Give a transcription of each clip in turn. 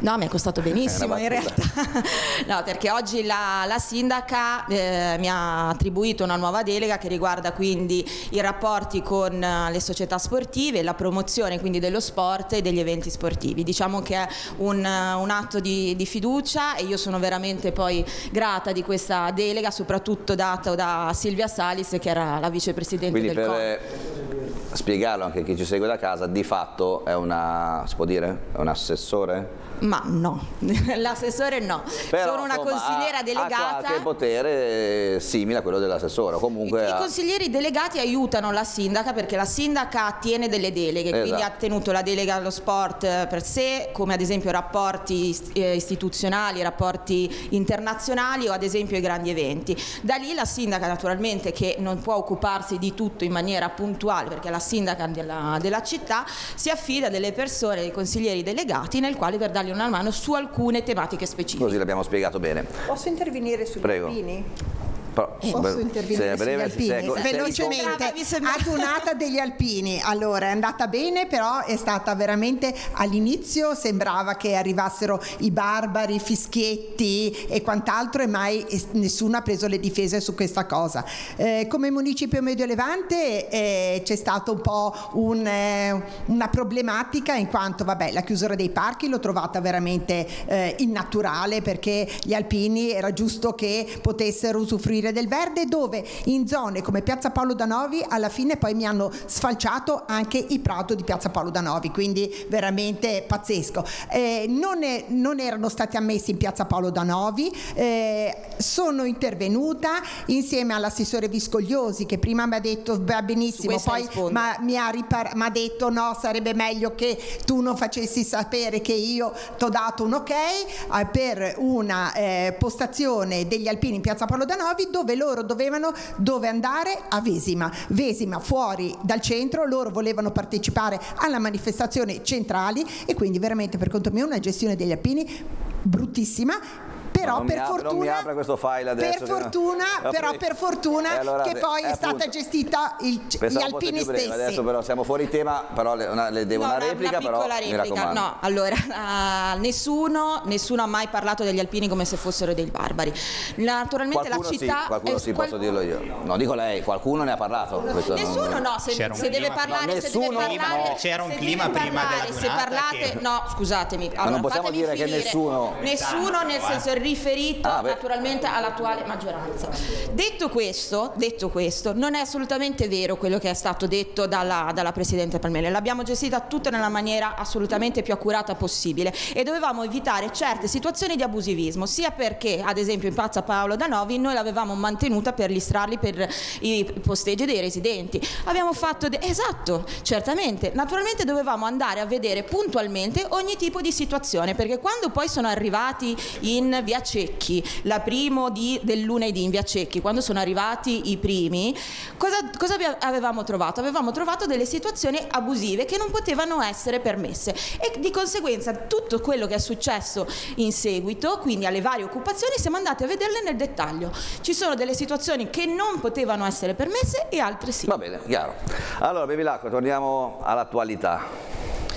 No, mi è costato benissimo in realtà. No, perché oggi la sindaca mi ha attribuito una nuova delega che riguarda quindi i rapporti con le società sportive, la promozione quindi dello sport e degli eventi sportivi. Diciamo che è un atto di fiducia, e io sono veramente poi grata di questa delega, soprattutto dato da Silvia Salis, che era la vicepresidente quindi del CONI. Per spiegarlo anche a chi ci segue da casa, di fatto è si può dire? È un assessore? Ma no, l'assessore no, Però, sono una insomma, consigliera delegata. Ha qualche potere simile a quello dell'assessore. Comunque I consiglieri delegati aiutano la sindaca, perché la sindaca tiene delle deleghe, quindi ha tenuto la delega allo sport per sé, come ad esempio rapporti istituzionali, rapporti internazionali o ad esempio i grandi eventi. Da lì la sindaca, naturalmente, che non può occuparsi di tutto in maniera puntuale perché è la sindaca della città, si affida a delle persone, dei consiglieri delegati, nel quale per dargli una mano su alcune tematiche specifiche. Così l'abbiamo spiegato bene. Posso intervenire sugli alpini? Posso intervenire sugli alpini? Velocemente, adunata degli alpini. Allora, è andata bene, però è stata veramente, all'inizio sembrava che arrivassero i barbari, fischietti e quant'altro, e mai nessuno ha preso le difese su questa cosa. Come municipio Medio Levante c'è stato un po' una problematica, in quanto la chiusura dei parchi l'ho trovata veramente innaturale, perché gli alpini era giusto che potessero usufruire del verde, dove in zone come Piazza Paolo Danovi alla fine poi mi hanno sfalciato anche i prato di Piazza Paolo Danovi, quindi veramente pazzesco. Non erano stati ammessi in Piazza Paolo Danovi. Sono intervenuta insieme all'assessore Viscogliosi, che prima mi ha detto va benissimo, poi mi ha detto no, sarebbe meglio che tu non facessi sapere che io t'ho dato un ok per una postazione degli alpini in Piazza Paolo Danovi, dove loro dovevano andare a Vesima fuori dal centro. Loro volevano partecipare alla manifestazione centrali, e quindi veramente per conto mio una gestione degli alpini bruttissima. Però non mi apra questo file adesso, per fortuna allora, che poi è stata gestita gli alpini stessi. Adesso però siamo fuori tema, però le devo una replica, una piccola replica. No, allora nessuno ha mai parlato degli alpini come se fossero dei barbari. Naturalmente qualcuno la città qualcuno posso dirlo io. No, dico lei, qualcuno ne ha parlato. Nessuno no, se deve parlare, c'era un clima prima della se parlate, no, scusatemi. Ma non possiamo dire che nessuno nel senso riferito naturalmente all'attuale maggioranza. Detto questo, non è assolutamente vero quello che è stato detto dalla Presidente Palmele. L'abbiamo gestita tutta nella maniera assolutamente più accurata possibile, e dovevamo evitare certe situazioni di abusivismo, sia perché ad esempio in Piazza Paolo Danovi noi l'avevamo mantenuta per gli stralli, per i posteggi dei residenti. Abbiamo fatto esatto, certamente, naturalmente dovevamo andare a vedere puntualmente ogni tipo di situazione, perché quando poi sono arrivati in Via Cecchi, la primo del lunedì in Via Cecchi, quando sono arrivati i primi, cosa avevamo trovato? Avevamo trovato delle situazioni abusive che non potevano essere permesse, e di conseguenza tutto quello che è successo in seguito, quindi alle varie occupazioni, siamo andati a vederle nel dettaglio. Ci sono delle situazioni che non potevano essere permesse e altre sì. Va bene, chiaro. Allora Bevilacqua, torniamo all'attualità.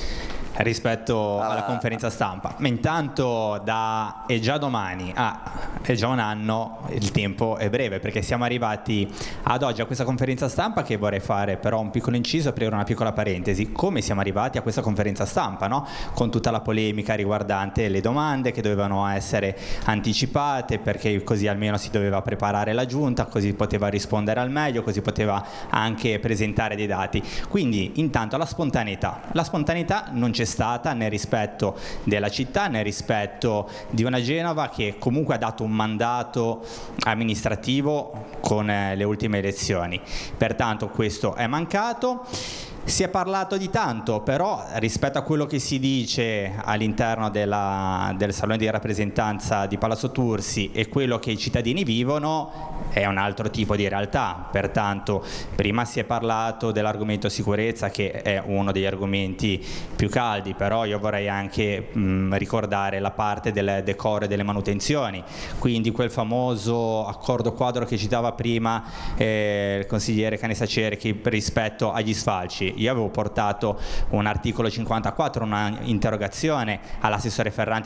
Rispetto alla conferenza stampa, ma intanto è già domani è già un anno, il tempo è breve, perché siamo arrivati ad oggi a questa conferenza stampa, che vorrei fare però un piccolo inciso, aprire una piccola parentesi. Come siamo arrivati a questa conferenza stampa, no? Con tutta la polemica riguardante le domande che dovevano essere anticipate, perché così almeno si doveva preparare la giunta, così poteva rispondere al meglio, così poteva anche presentare dei dati. Quindi intanto la spontaneità non c'è stata, nel rispetto della città, nel rispetto di una Genova che comunque ha dato un mandato amministrativo con le ultime elezioni. Pertanto questo è mancato. Si è parlato di tanto, però rispetto a quello che si dice all'interno del Salone di rappresentanza di Palazzo Tursi e quello che i cittadini vivono è un altro tipo di realtà. Pertanto prima si è parlato dell'argomento sicurezza, che è uno degli argomenti più caldi, però io vorrei anche ricordare la parte del decoro e delle manutenzioni, quindi quel famoso accordo quadro che citava prima il consigliere Canessacieri, che rispetto agli sfalci. Io avevo portato un articolo 54, una interrogazione all'assessore Ferranti